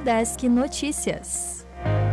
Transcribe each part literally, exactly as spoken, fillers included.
Desk Notícias.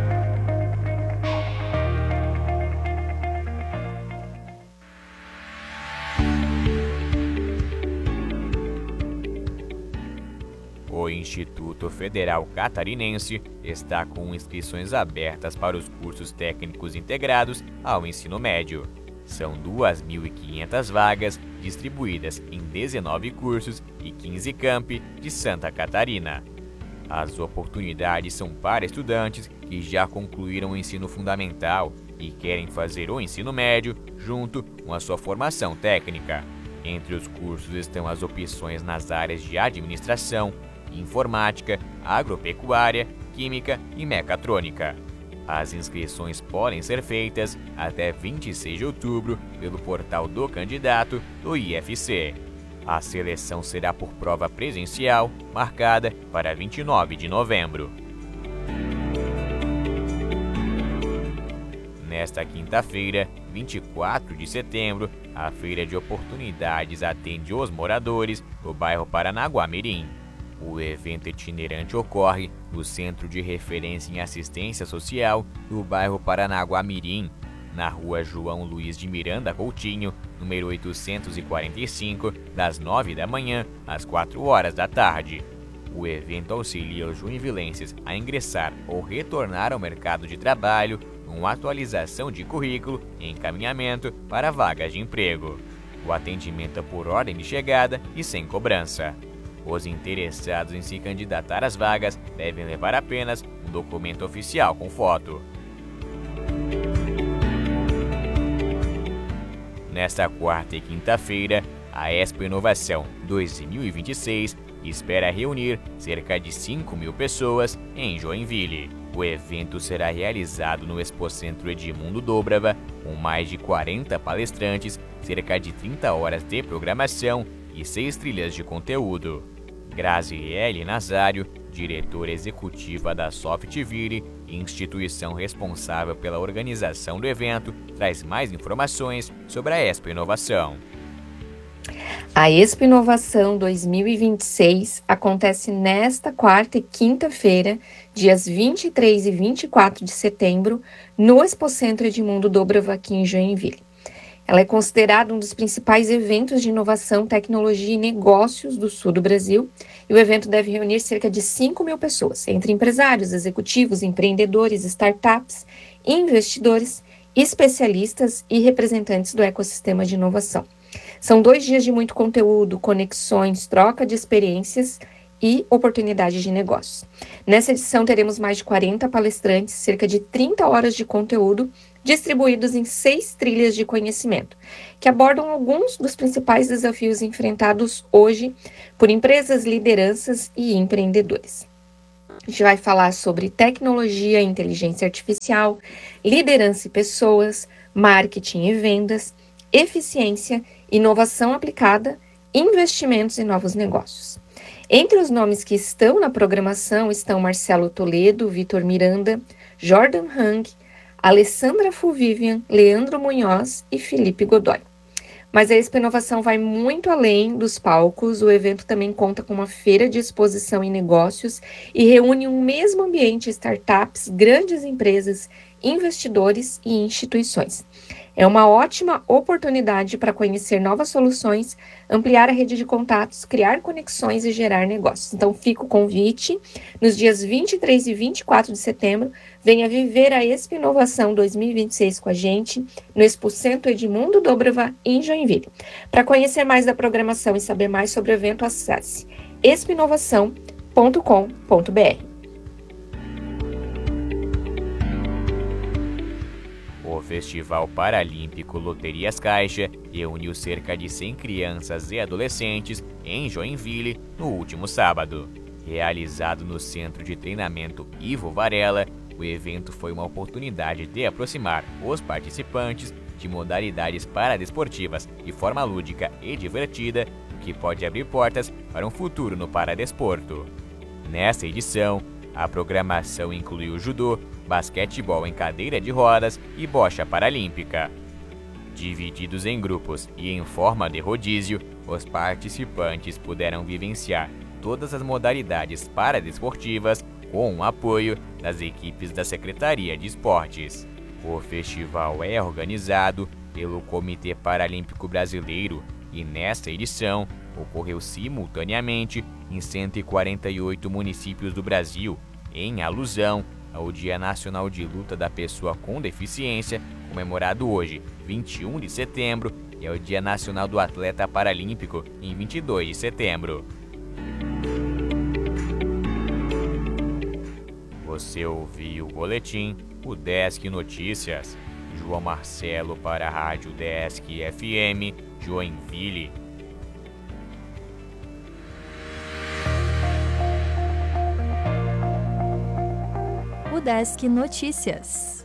O Instituto Federal Catarinense está com inscrições abertas para os cursos técnicos integrados ao ensino médio. São duas mil e quinhentas vagas distribuídas em dezenove cursos e quinze campi de Santa Catarina. As oportunidades são para estudantes que já concluíram o ensino fundamental e querem fazer o ensino médio junto com a sua formação técnica. Entre os cursos estão as opções nas áreas de administração, informática, agropecuária, química e mecatrônica. As inscrições podem ser feitas até vinte e seis de outubro pelo portal do candidato do I F C. A seleção será por prova presencial, marcada para vinte e nove de novembro. Nesta quinta-feira, vinte e quatro de setembro, a Feira de Oportunidades atende os moradores do bairro Paranaguá-Mirim. O evento itinerante ocorre no Centro de Referência em Assistência Social do bairro Paranaguá-Mirim, na rua João Luiz de Miranda Coutinho, número oitocentos e quarenta e cinco, das nove da manhã às quatro horas da tarde. O evento auxilia os joinvilenses a ingressar ou retornar ao mercado de trabalho com atualização de currículo e encaminhamento para vagas de emprego. O atendimento é por ordem de chegada e sem cobrança. Os interessados em se candidatar às vagas devem levar apenas um documento oficial com foto. Nesta quarta e quinta-feira, a Expo Inovação dois mil e vinte e seis espera reunir cerca de cinco mil pessoas em Joinville. O evento será realizado no Expocentro Edmundo Dobrava, com mais de quarenta palestrantes, cerca de trinta horas de programação e seis trilhas de conteúdo. Graziele Nazário, diretora executiva da Softville, instituição responsável pela organização do evento, traz mais informações sobre a Expo Inovação. A Expo Inovação dois mil e vinte e seis acontece nesta quarta e quinta-feira, dias vinte e três e vinte e quatro de setembro, no Expocentro Edmundo Dobrava, aqui em Joinville. Ela é considerada um dos principais eventos de inovação, tecnologia e negócios do sul do Brasil, e o evento deve reunir cerca de cinco mil pessoas, entre empresários, executivos, empreendedores, startups, investidores, especialistas e representantes do ecossistema de inovação. São dois dias de muito conteúdo, conexões, troca de experiências e oportunidades de negócios. Nessa edição teremos mais de quarenta palestrantes, cerca de trinta horas de conteúdo, distribuídos em seis trilhas de conhecimento, que abordam alguns dos principais desafios enfrentados hoje por empresas, lideranças e empreendedores. A gente vai falar sobre tecnologia e inteligência artificial, liderança e pessoas, marketing e vendas, eficiência, inovação aplicada, investimentos e novos negócios. Entre os nomes que estão na programação estão Marcelo Toledo, Vitor Miranda, Jordan Hang, Alessandra Fulvivian, Leandro Munhoz e Felipe Godoy. Mas a Expo Inovação vai muito além dos palcos. O evento também conta com uma feira de exposição e negócios e reúne um mesmo ambiente startups, grandes empresas, investidores e instituições. É uma ótima oportunidade para conhecer novas soluções, ampliar a rede de contatos, criar conexões e gerar negócios. Então fica o convite, nos dias vinte e três e vinte e quatro de setembro, venha viver a Expo Inovação dois mil e vinte e seis com a gente, no Expocentro Edmundo Dobrava, em Joinville. Para conhecer mais da programação e saber mais sobre o evento, acesse expo inovação ponto com ponto b r. O Festival Paralímpico Loterias Caixa reuniu cerca de cem crianças e adolescentes em Joinville no último sábado. Realizado no Centro de Treinamento Ivo Varela, o evento foi uma oportunidade de aproximar os participantes de modalidades paradesportivas de forma lúdica e divertida, o que pode abrir portas para um futuro no paradesporto. Nesta edição, a programação incluiu judô, basquetebol em cadeira de rodas e bocha paralímpica. Divididos em grupos e em forma de rodízio, os participantes puderam vivenciar todas as modalidades paradesportivas com o apoio das equipes da Secretaria de Esportes. O festival é organizado pelo Comitê Paralímpico Brasileiro e, nesta edição, ocorreu simultaneamente em cento e quarenta e oito municípios do Brasil, em alusão ao Dia Nacional de Luta da Pessoa com Deficiência, comemorado hoje, vinte e um de setembro, e ao Dia Nacional do Atleta Paralímpico, em vinte e dois de setembro. Você ouviu o boletim, o Desk Notícias. João Marcelo para a Rádio Desk F M, Joinville. O Desk Notícias.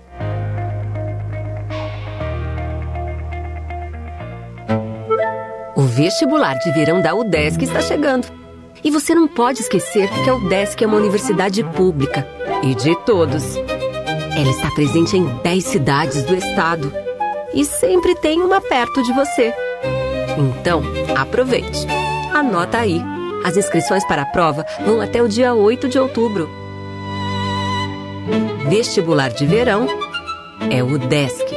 O vestibular de verão da UDESC está chegando. E você não pode esquecer que a UDESC é uma universidade pública e de todos. Ela está presente em dez cidades do estado e sempre tem uma perto de você. Então, aproveite. Anota aí. As inscrições para a prova vão até o dia oito de outubro. Vestibular de verão é o UDESC.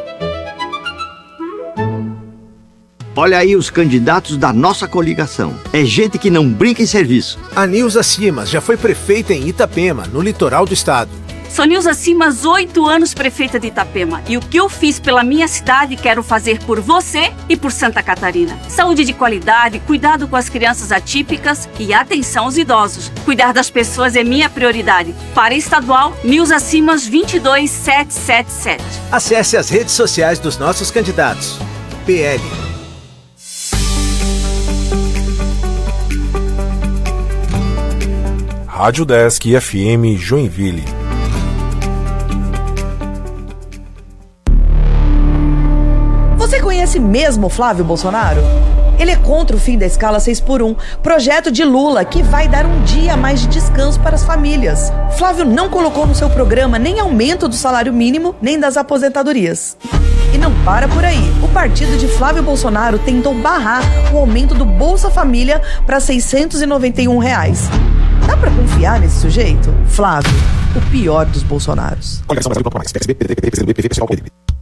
Olha aí os candidatos da nossa coligação. É gente que não brinca em serviço. A Nilza Simas já foi prefeita em Itapema, no litoral do estado. Sou Nilza Simas, oito anos prefeita de Itapema. E o que eu fiz pela minha cidade, quero fazer por você e por Santa Catarina. Saúde de qualidade, cuidado com as crianças atípicas e atenção aos idosos. Cuidar das pessoas é minha prioridade. Para estadual, Nilza Simas dois dois sete sete sete. Acesse as redes sociais dos nossos candidatos. P L. Rádio Desk F M Joinville. Você conhece mesmo Flávio Bolsonaro? Ele é contra o fim da escala seis por um, projeto de Lula que vai dar um dia a mais de descanso para as famílias. Flávio não colocou no seu programa nem aumento do salário mínimo, nem das aposentadorias. E não para por aí. O partido de Flávio Bolsonaro tentou barrar o aumento do Bolsa Família para seiscentos e noventa e um reais. Dá pra confiar nesse sujeito? Flávio, o pior dos Bolsonaros. Coligação Brasil ponto mais, P S B, P D T, P C do B, P V, P C O, P D B.